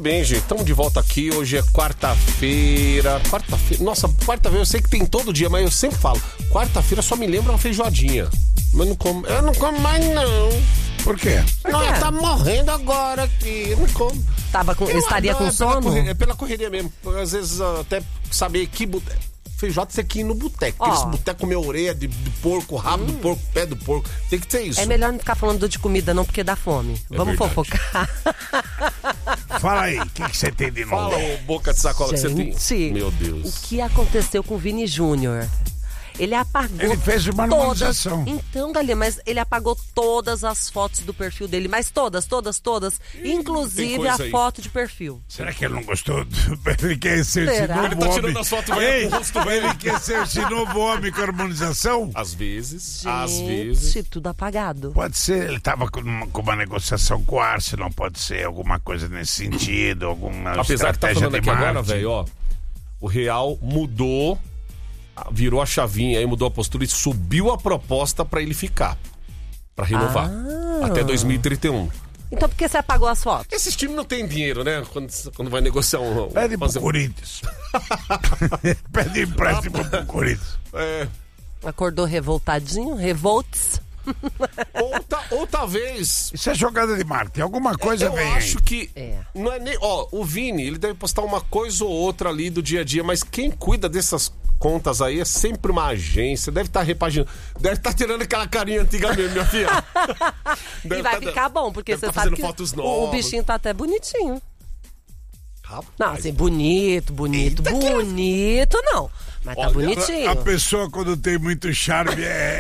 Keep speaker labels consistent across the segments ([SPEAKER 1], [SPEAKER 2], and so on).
[SPEAKER 1] bem, gente. Estamos de volta aqui. Hoje é quarta-feira. Nossa, quarta-feira eu sei que tem todo dia, mas eu sempre falo. Quarta-feira só me lembra uma feijoadinha. Mas não como. Eu não como mais, não.
[SPEAKER 2] Por quê?
[SPEAKER 1] Não, tá morrendo agora aqui. Eu não como.
[SPEAKER 3] Estaria com sono?
[SPEAKER 1] É pela correria mesmo. Às vezes até saber que feijoada você quer ir no boteco. Aqueles boteco comer orelha de porco, rabo do porco, pé do porco. Tem que ter isso.
[SPEAKER 3] É melhor não ficar falando de comida não, porque dá fome. Vamos
[SPEAKER 1] verdade.
[SPEAKER 3] Fofocar.
[SPEAKER 2] Fala aí, o que você tem de novo?
[SPEAKER 1] Fala, ô boca de sacola, que você tem. Meu Deus.
[SPEAKER 3] O que aconteceu com o Vini Júnior? Ele apagou.
[SPEAKER 2] Ele fez uma harmonização.
[SPEAKER 3] Então, Galinha, mas ele apagou todas as fotos do perfil dele. Mas todas. Inclusive a foto de perfil.
[SPEAKER 2] Será que ele não gostou? Ele quer ser esse novo
[SPEAKER 1] Ele tá
[SPEAKER 2] homem.
[SPEAKER 1] tirando as fotos
[SPEAKER 2] Ei,
[SPEAKER 1] com o rosto
[SPEAKER 2] ele quer ser esse novo homem com harmonização?
[SPEAKER 1] Às vezes.
[SPEAKER 3] Gente, tudo apagado.
[SPEAKER 2] Pode ser, ele estava com uma negociação com o Arsenal, pode ser alguma coisa nesse sentido, alguma
[SPEAKER 1] Apesar que tá
[SPEAKER 2] estratégia
[SPEAKER 1] falando
[SPEAKER 2] de
[SPEAKER 1] aqui agora,
[SPEAKER 2] marketing.
[SPEAKER 1] velho, ó. O Real mudou, virou a chavinha aí, mudou a postura e subiu a proposta pra ele ficar. Pra renovar. Até 2031.
[SPEAKER 3] Então por que você apagou as fotos?
[SPEAKER 1] Esses times não têm dinheiro, né? Quando vai negociar
[SPEAKER 2] Pede pro Corinthians. Pede empréstimo pro Corinthians.
[SPEAKER 3] Acordou revoltadinho? Revolts?
[SPEAKER 1] Ou talvez...
[SPEAKER 2] Isso é jogada de marketing, alguma coisa
[SPEAKER 1] Eu
[SPEAKER 2] vem
[SPEAKER 1] acho
[SPEAKER 2] aí.
[SPEAKER 1] que... Não é nem... Ó, o Vini, ele deve postar uma coisa ou outra ali do dia a dia, mas quem cuida dessas contas aí é sempre uma agência, deve estar repaginando, deve estar tirando aquela carinha antiga mesmo, minha filha.
[SPEAKER 3] E vai ficar bom, porque você sabe que o bichinho tá até bonitinho.
[SPEAKER 1] Rapaz.
[SPEAKER 3] Não, assim, bonito não. Mas tá bonitinho.
[SPEAKER 2] A pessoa quando tem muito charme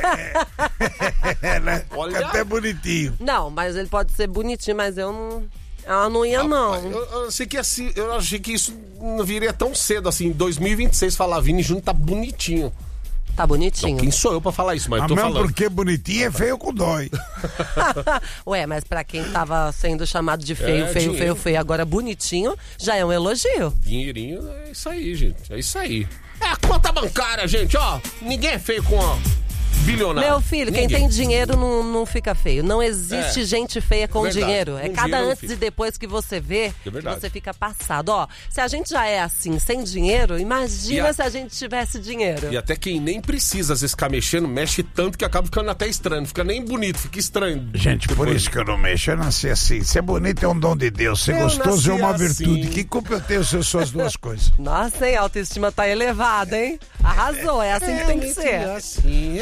[SPEAKER 2] né?
[SPEAKER 1] Olha.
[SPEAKER 2] É até bonitinho.
[SPEAKER 3] Não, mas ele pode ser bonitinho, mas eu não... Ela não ia, não.
[SPEAKER 1] Eu achei que assim, eu achei que isso não viria tão cedo assim. Em 2026 falar Vini Júnior tá bonitinho.
[SPEAKER 3] Tá bonitinho.
[SPEAKER 1] Não, quem sou eu pra falar isso? Mas eu tô
[SPEAKER 2] mesmo
[SPEAKER 1] falando.
[SPEAKER 2] porque bonitinho é feio com dói.
[SPEAKER 3] Ué, mas pra quem tava sendo chamado de feio,
[SPEAKER 1] dinheiro.
[SPEAKER 3] feio, agora bonitinho, já é um elogio.
[SPEAKER 1] Dinheirinho, é isso aí, gente. É isso aí. É a conta bancária, gente, ó. Ninguém é feio com a bilionário.
[SPEAKER 3] Meu filho,
[SPEAKER 1] Ninguém.
[SPEAKER 3] quem tem dinheiro não fica feio. Não existe gente feia com
[SPEAKER 1] Verdade.
[SPEAKER 3] dinheiro. É
[SPEAKER 1] Com
[SPEAKER 3] cada
[SPEAKER 1] dinheiro não
[SPEAKER 3] antes
[SPEAKER 1] fica.
[SPEAKER 3] e depois que você vê,
[SPEAKER 1] É verdade.
[SPEAKER 3] que você fica passado. Ó, se a gente já é assim, sem dinheiro, imagina se a gente tivesse dinheiro.
[SPEAKER 1] E até quem nem precisa, às vezes, ficar mexendo, mexe tanto que acaba ficando até estranho. Não fica nem bonito, fica estranho.
[SPEAKER 2] Gente, por isso que eu não mexo. Eu nasci assim. Ser bonito é um dom de Deus. Ser
[SPEAKER 1] Eu
[SPEAKER 2] gostoso é uma
[SPEAKER 1] nasci
[SPEAKER 2] virtude.
[SPEAKER 1] assim.
[SPEAKER 2] Que culpa eu tenho se eu sou as duas coisas?
[SPEAKER 3] Nossa, hein? A autoestima tá elevada, hein? Arrasou, é assim que tem que ser.
[SPEAKER 1] Assim,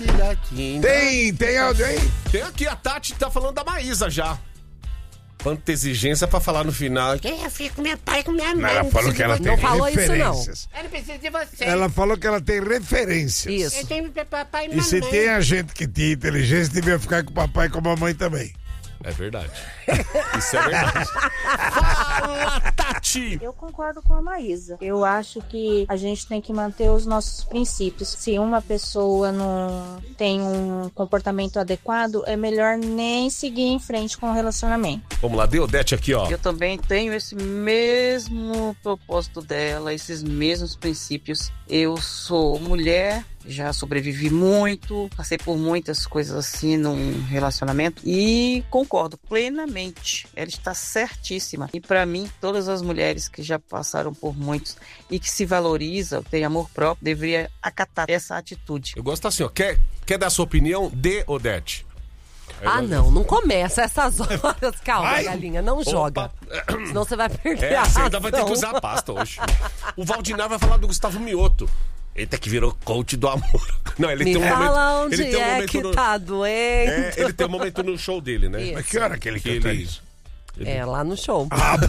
[SPEAKER 2] Tem áudio aí?
[SPEAKER 1] Tem aqui, a Tati tá falando da Maísa já. Quanta exigência pra falar no final.
[SPEAKER 4] Eu fico com meu pai, com minha mãe.
[SPEAKER 2] Ela falou que ela tem
[SPEAKER 3] Não falou isso, não.
[SPEAKER 2] referências.
[SPEAKER 4] Eu não preciso de você.
[SPEAKER 2] Ela falou que ela tem referências.
[SPEAKER 3] Isso.
[SPEAKER 4] Eu tenho papai e
[SPEAKER 2] E se
[SPEAKER 4] mamãe.
[SPEAKER 2] tem a gente que tinha inteligência, devia ficar com o papai e com a mamãe também.
[SPEAKER 1] É verdade. Isso é verdade. Fala, Tati!
[SPEAKER 5] Eu concordo com a Maísa. Eu acho que a gente tem que manter os nossos princípios. Se uma pessoa não tem um comportamento adequado, é melhor nem seguir em frente com o relacionamento.
[SPEAKER 1] Vamos lá, Deodete aqui, ó.
[SPEAKER 6] Eu também tenho esse mesmo propósito dela, esses mesmos princípios. Eu sou mulher, já sobrevivi muito, passei por muitas coisas assim num relacionamento e concordo plenamente. Ela está certíssima. E para mim, todas as mulheres que já passaram por muitos e que se valorizam, têm amor próprio, deveria acatar essa atitude.
[SPEAKER 1] Eu gosto assim, ó. Quer dar sua opinião? Dê, Odete.
[SPEAKER 3] Não começa essas horas. Calma,
[SPEAKER 2] Ai.
[SPEAKER 3] galinha, não joga. Senão você vai perder a
[SPEAKER 1] Você
[SPEAKER 3] razão.
[SPEAKER 1] ainda vai ter que usar a pasta hoje. O Valdinar vai falar do Gustavo Mioto. Eita, que virou coach do amor. Não, ele
[SPEAKER 3] Me
[SPEAKER 1] tem um
[SPEAKER 3] fala
[SPEAKER 1] momento.
[SPEAKER 3] onde
[SPEAKER 1] Ele tem um
[SPEAKER 3] é
[SPEAKER 1] momento
[SPEAKER 3] que
[SPEAKER 1] no,
[SPEAKER 3] tá doente.
[SPEAKER 1] ele tem um momento no show dele, né?
[SPEAKER 3] Isso.
[SPEAKER 2] Mas que hora que ele canta isso?
[SPEAKER 3] É, lá no show.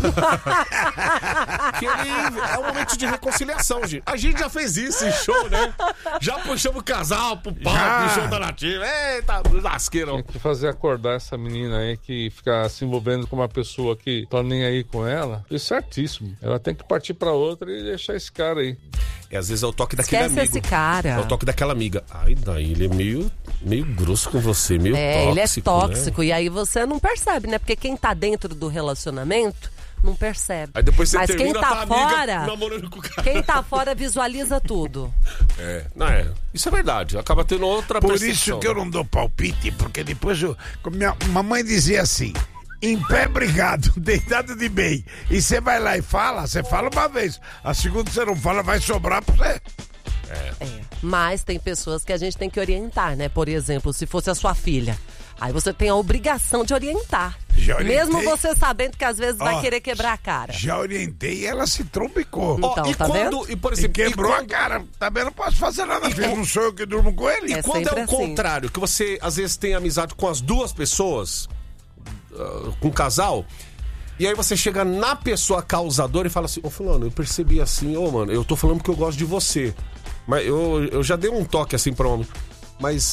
[SPEAKER 1] Que é um momento de reconciliação, gente. A gente já fez isso em show, né? Já puxamos o casal pro palco, no show da Nativa. Eita, lasqueira.
[SPEAKER 7] Tem que fazer acordar essa menina aí que fica se envolvendo com uma pessoa que tá nem aí com ela. Isso é certíssimo. Ela tem que partir pra outra e deixar esse cara aí.
[SPEAKER 1] E às vezes é o toque daquele
[SPEAKER 3] Esquece
[SPEAKER 1] amigo.
[SPEAKER 3] esse cara.
[SPEAKER 1] É o toque daquela amiga. Ai, daí ele é meio grosso com você, meio tóxico.
[SPEAKER 3] Ele é tóxico.
[SPEAKER 1] Né?
[SPEAKER 3] E aí você não percebe, né? Porque quem tá dentro do relacionamento não percebe.
[SPEAKER 1] Aí depois você
[SPEAKER 3] Mas
[SPEAKER 1] termina
[SPEAKER 3] quem tá
[SPEAKER 1] a tua amiga
[SPEAKER 3] fora,
[SPEAKER 1] namorando com o cara.
[SPEAKER 3] quem tá fora visualiza tudo.
[SPEAKER 1] Isso é verdade. Acaba tendo outra
[SPEAKER 2] Por
[SPEAKER 1] percepção.
[SPEAKER 2] isso que eu não dou palpite, porque depois minha mamãe dizia assim: em pé brigado, deitado de bem, e você vai lá e fala, você fala uma vez. A segunda você não fala, vai sobrar pra você.
[SPEAKER 3] Mas tem pessoas que a gente tem que orientar, né? Por exemplo, se fosse a sua filha. Aí você tem a obrigação de orientar.
[SPEAKER 2] Já orientei.
[SPEAKER 3] Mesmo você sabendo que às vezes vai querer quebrar a cara.
[SPEAKER 2] Já orientei e ela se trombicou.
[SPEAKER 3] Então,
[SPEAKER 1] e
[SPEAKER 3] tá
[SPEAKER 1] quando,
[SPEAKER 3] vendo?
[SPEAKER 1] e por exemplo,
[SPEAKER 2] Quebrou a cara. Também não posso fazer nada, filho. Não sou eu que durmo com ele.
[SPEAKER 3] É
[SPEAKER 1] quando
[SPEAKER 3] sempre
[SPEAKER 1] é o
[SPEAKER 3] assim.
[SPEAKER 1] contrário, que você às vezes tem amizade com as duas pessoas, com um casal, e aí você chega na pessoa causadora e fala assim, ô fulano, eu percebi assim, mano, eu tô falando que eu gosto de você. Mas eu já dei um toque assim pra homem. Mas,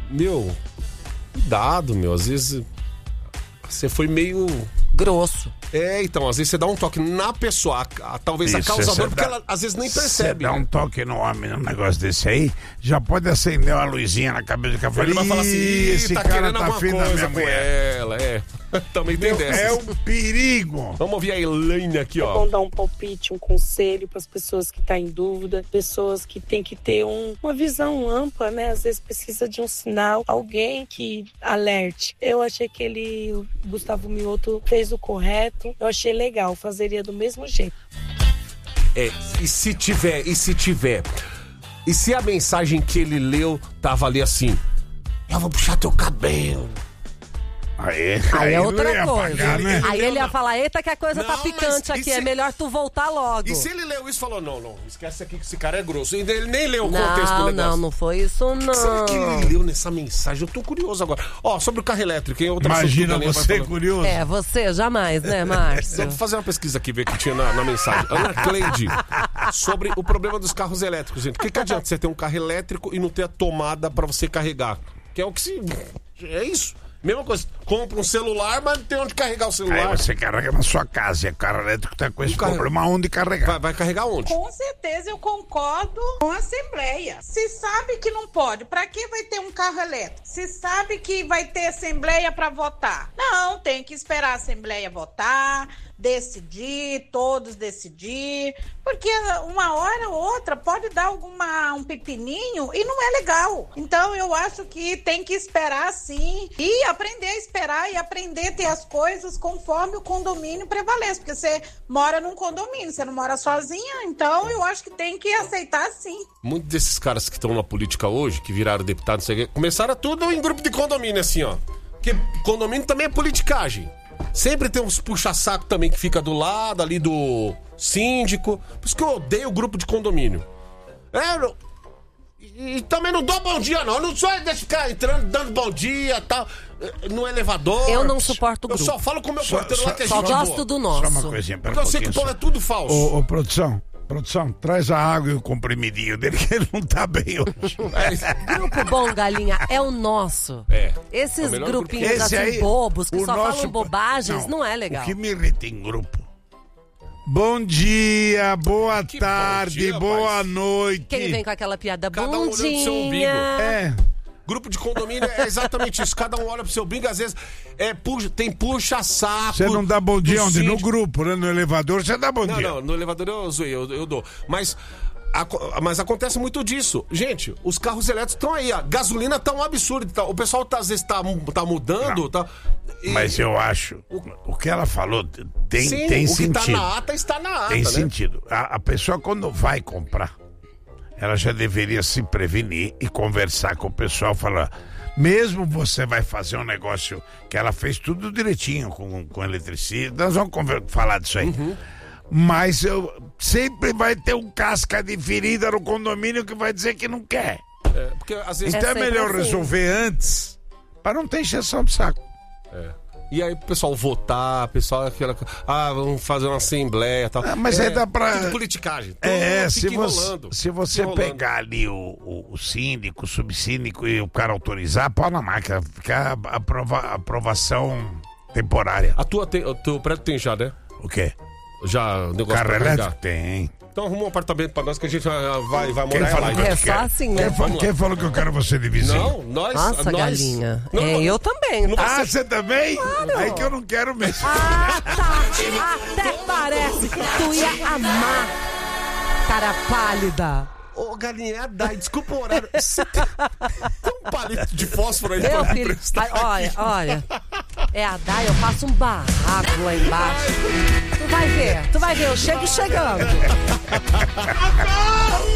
[SPEAKER 1] cuidado, às vezes você foi meio
[SPEAKER 3] Grosso.
[SPEAKER 1] então, às vezes você dá um toque na pessoa, talvez a
[SPEAKER 2] Isso,
[SPEAKER 1] causadora,
[SPEAKER 2] você
[SPEAKER 1] porque
[SPEAKER 2] dá-
[SPEAKER 1] ela às vezes nem
[SPEAKER 2] Você
[SPEAKER 1] percebe.
[SPEAKER 2] dá um toque no homem num negócio desse aí, já pode acender uma luzinha na cabeça do cavalo.
[SPEAKER 1] Ele vai falar assim,
[SPEAKER 2] esse
[SPEAKER 1] tá
[SPEAKER 2] cara
[SPEAKER 1] querendo
[SPEAKER 2] tá
[SPEAKER 1] alguma
[SPEAKER 2] afim da
[SPEAKER 1] coisa
[SPEAKER 2] minha
[SPEAKER 1] com
[SPEAKER 2] mulher.
[SPEAKER 1] ela, Também tem dessas.
[SPEAKER 2] É um perigo.
[SPEAKER 1] Vamos ouvir a Elaine aqui, ó.
[SPEAKER 8] Vamos dar um palpite, um conselho para as pessoas que estão em dúvida, pessoas que têm que ter uma visão ampla, né? Às vezes precisa de um sinal, alguém que alerte. Eu achei que o Gustavo Mioto fez o correto, eu achei legal, fazeria do mesmo jeito.
[SPEAKER 1] E se tiver? E se a mensagem que ele leu tava ali assim, eu vou puxar teu cabelo.
[SPEAKER 3] Aí é
[SPEAKER 2] não
[SPEAKER 3] outra
[SPEAKER 2] ia
[SPEAKER 3] coisa.
[SPEAKER 2] pagar, né?
[SPEAKER 3] Aí ele ia falar, eita que a coisa tá
[SPEAKER 1] Não,
[SPEAKER 3] picante
[SPEAKER 1] mas
[SPEAKER 3] aqui,
[SPEAKER 1] e
[SPEAKER 3] é
[SPEAKER 1] se-
[SPEAKER 3] melhor tu voltar logo.
[SPEAKER 1] E se ele leu isso e falou, não, esquece aqui que esse cara é grosso. E ele nem leu o contexto do negócio.
[SPEAKER 3] Não foi isso não.
[SPEAKER 1] Será que ele leu nessa mensagem? Eu tô curioso agora. Sobre o carro elétrico, hein? Outra
[SPEAKER 2] Imagina
[SPEAKER 1] assunto que o Galinha vai
[SPEAKER 2] você
[SPEAKER 1] falando.
[SPEAKER 2] curioso.
[SPEAKER 3] Você jamais, né, Márcio?
[SPEAKER 1] Vamos fazer uma pesquisa aqui, ver o que tinha na mensagem. Ana Cleide, sobre o problema dos carros elétricos, gente. O que adianta você ter um carro elétrico e não ter a tomada pra você carregar? Que é o que se... É isso. Mesma coisa, compra um celular, mas não tem onde carregar o
[SPEAKER 2] Aí
[SPEAKER 1] celular.
[SPEAKER 2] você carrega na sua casa e o carro elétrico tá com esse
[SPEAKER 1] carro-
[SPEAKER 2] problema onde carregar.
[SPEAKER 1] Vai carregar onde?
[SPEAKER 9] Com certeza eu concordo com a Assembleia. Se sabe que não pode, para que vai ter um carro elétrico? Se sabe que vai ter Assembleia para votar. Não, tem que esperar a Assembleia votar, decidir, todos decidir, porque uma hora ou outra pode dar um pepininho e não é legal. Então eu acho que tem que esperar sim e aprender a esperar e aprender a ter as coisas conforme o condomínio prevalece, porque você mora num condomínio, você não mora sozinha, então eu acho que tem que aceitar sim.
[SPEAKER 1] Muitos desses caras que estão na política hoje, que viraram deputados, não sei o quê, começaram tudo em grupo de condomínio, assim, ó. Porque condomínio também é politicagem. Sempre tem uns puxa-saco também que fica do lado ali do síndico. Por isso que eu odeio o grupo de condomínio. E também não dou bom dia, não. Eu não sou de ficar entrando, dando bom dia e tal. No elevador.
[SPEAKER 3] Eu não suporto o grupo.
[SPEAKER 1] Eu só falo com o meu porteiro lá que é
[SPEAKER 3] Só
[SPEAKER 1] gente
[SPEAKER 3] gosto
[SPEAKER 1] boa.
[SPEAKER 3] do
[SPEAKER 2] Só
[SPEAKER 3] nosso.
[SPEAKER 2] uma coisinha, pera
[SPEAKER 1] Porque eu
[SPEAKER 2] um
[SPEAKER 1] sei que o
[SPEAKER 2] pouquinho
[SPEAKER 1] povo é tudo falso.
[SPEAKER 2] Ô, produção, traz a água e o comprimidinho dele, que ele não tá bem hoje.
[SPEAKER 3] Grupo bom, Galinha, é o nosso.
[SPEAKER 1] É.
[SPEAKER 3] Esses
[SPEAKER 1] É o melhor
[SPEAKER 3] grupinhos
[SPEAKER 2] grupo.
[SPEAKER 3] assim
[SPEAKER 2] Esse aí,
[SPEAKER 3] bobos, que
[SPEAKER 2] o
[SPEAKER 3] só
[SPEAKER 2] nosso-
[SPEAKER 3] falam bobagens, não é legal.
[SPEAKER 2] O que me irrita em grupo. Bom dia, boa
[SPEAKER 1] Que
[SPEAKER 2] tarde,
[SPEAKER 1] bom dia,
[SPEAKER 2] boa
[SPEAKER 1] rapaz.
[SPEAKER 2] noite.
[SPEAKER 3] Quem vem com aquela piada
[SPEAKER 1] Cada um olhando pro seu umbigo.
[SPEAKER 3] bundinha.
[SPEAKER 2] É,
[SPEAKER 1] Grupo de condomínio é exatamente isso. Cada um olha pro seu bingo, às vezes tem puxa-saco.
[SPEAKER 2] você não dá bom dia
[SPEAKER 1] do
[SPEAKER 2] onde? No
[SPEAKER 1] síndico.
[SPEAKER 2] grupo, né? No elevador você dá bom dia.
[SPEAKER 1] Não, no elevador eu zoei, eu dou. Mas acontece muito disso. Gente, os carros elétricos estão aí, a gasolina tá um absurdo. O pessoal às vezes tá mudando.
[SPEAKER 2] Mas eu acho, o que ela falou tem
[SPEAKER 1] sim,
[SPEAKER 2] tem
[SPEAKER 1] o que
[SPEAKER 2] sentido.
[SPEAKER 1] tá na ata está na ata,
[SPEAKER 2] Tem
[SPEAKER 1] né?
[SPEAKER 2] sentido. A pessoa, quando vai comprar, ela já deveria se prevenir e conversar com o pessoal, falar. Mesmo você vai fazer um negócio que ela fez tudo direitinho com eletricidade, nós vamos falar disso aí. Mas sempre vai ter um casca de ferida no condomínio que vai dizer que não quer.
[SPEAKER 1] Porque às vezes
[SPEAKER 2] Então é
[SPEAKER 3] sempre
[SPEAKER 2] melhor
[SPEAKER 3] assim.
[SPEAKER 2] resolver antes, para não ter encheção de saco.
[SPEAKER 1] E aí o pessoal votar, o pessoal vamos fazer uma assembleia e tal.
[SPEAKER 2] Mas aí dá pra-
[SPEAKER 1] Tudo politicagem.
[SPEAKER 2] Se
[SPEAKER 1] Fica
[SPEAKER 2] você,
[SPEAKER 1] enrolando.
[SPEAKER 2] se você
[SPEAKER 1] Fica enrolando.
[SPEAKER 2] pegar ali o síndico, o subsíndico e o cara autorizar, pau na máquina, fica aprovação temporária.
[SPEAKER 1] O teu prédio tem já, né?
[SPEAKER 2] O quê?
[SPEAKER 1] Já o negócio
[SPEAKER 2] Carro
[SPEAKER 1] pra carregar.
[SPEAKER 2] elétrico? Tem.
[SPEAKER 1] Então arruma um apartamento pra nós que a gente vai
[SPEAKER 2] Quem
[SPEAKER 1] morar
[SPEAKER 2] falou
[SPEAKER 1] lá.
[SPEAKER 2] que eu
[SPEAKER 3] É
[SPEAKER 2] te
[SPEAKER 3] só
[SPEAKER 2] quero?
[SPEAKER 3] assim, né?
[SPEAKER 2] Quem falou que eu quero você de vizinho?
[SPEAKER 1] Não, nós...
[SPEAKER 3] Nossa,
[SPEAKER 1] nós...
[SPEAKER 3] Galinha.
[SPEAKER 1] Não,
[SPEAKER 3] Eu também.
[SPEAKER 1] não
[SPEAKER 3] Tá?
[SPEAKER 1] vai
[SPEAKER 2] Ah, você também? Aí que eu não quero mesmo.
[SPEAKER 3] Até parece que tu ia amar. Cara pálida.
[SPEAKER 1] Ô, Galinha, desculpa o horário. Você tem um palito de fósforo aí
[SPEAKER 3] Meu
[SPEAKER 1] pra me
[SPEAKER 3] filho,
[SPEAKER 1] emprestar?
[SPEAKER 3] olha. É a Dai, eu faço um barraco lá embaixo. Tu vai ver, eu chego chegando.